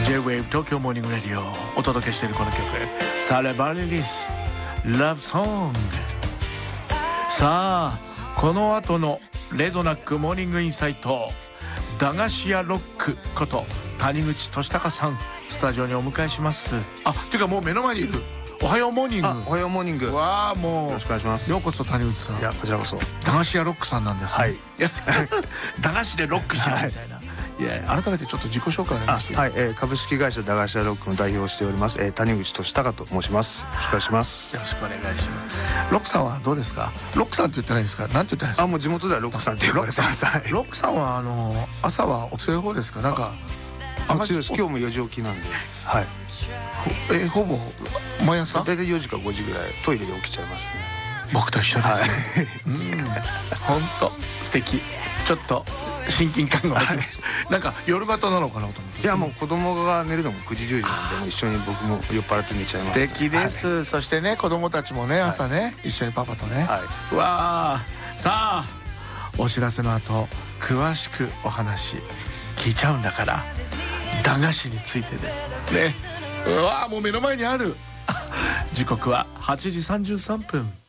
J-Wave 東京モーニングラディオお届けしているこの曲サレバリリス Love Song。 さあこの後のレゾナックモーニングインサイト、駄菓子屋ロックこと谷口俊孝さんスタジオにお迎えします。ていうかもう目の前にいる。おはようモーニング。 おはようモーニング。 わあ、もうよろしくお願いします。 ようこそ谷口さん。 いや、こちらこそ。 駄菓子屋ロックさんなんですね。 はい。 駄菓子でロックしようみたいな。いや、改めてちょっと自己紹介お願いします。 はい、株式会社駄菓子屋ロックの代表をしております、谷口俊孝と申します。よろしくお願いします。 よろしくお願いします。ロックさんはどうですか？ロックさんって言ってないんですか？なんて言ってないんですか？ もう地元ではロックさんって言われてます。 ロックさんは朝はお強い方ですか？なんか強いです。今日も4時起きなんで。はい。 ほぼ毎朝？ 大体4時か5時ぐらいトイレで起きちゃいますね。 僕と一緒です。本当素敵。ちょっと親近感が湧きました。なんか夜型なのかなと思って。 いや、もう子供が寝るのも9時10時なんで一緒に僕も酔っ払って寝ちゃいます。 素敵です。そしてね、子供たちもね、朝ね一緒にパパとね。うわあ、さあお知らせの後詳しくお話聞いちゃうんだから、駄菓子についてですね。うわあ、もう目の前にある。時刻は8時33分。